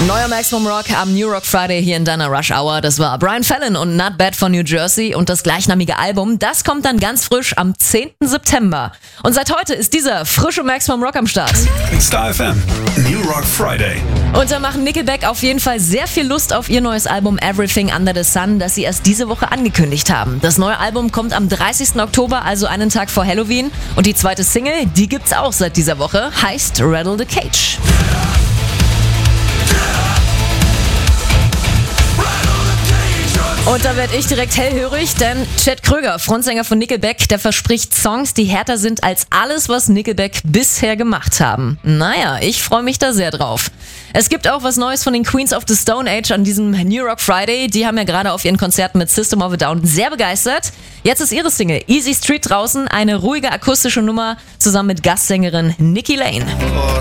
Neuer Maximum Rock am New Rock Friday hier in deiner Rush Hour. Das war Brian Fallon und Not Bad von New Jersey und das gleichnamige Album, das kommt dann ganz frisch am 10. September. Und seit heute ist dieser frische Maximum Rock am Start. Star FM, New Rock Friday. Und da machen Nickelback auf jeden Fall sehr viel Lust auf ihr neues Album Everything Under the Sun, das sie erst diese Woche angekündigt haben. Das neue Album kommt am 30. Oktober, also einen Tag vor Halloween. Und die zweite Single, die gibt's auch seit dieser Woche, heißt Rattle the Cage. Und da werde ich direkt hellhörig, denn Chad Kroeger, Frontsänger von Nickelback, der verspricht Songs, die härter sind als alles, was Nickelback bisher gemacht haben. Naja, ich freue mich da sehr drauf. Es gibt auch was Neues von den Queens of the Stone Age an diesem New Rock Friday. Die haben ja gerade auf ihren Konzerten mit System of a Down sehr begeistert. Jetzt ist ihre Single Easy Street draußen, eine ruhige akustische Nummer zusammen mit Gastsängerin Nikki Lane.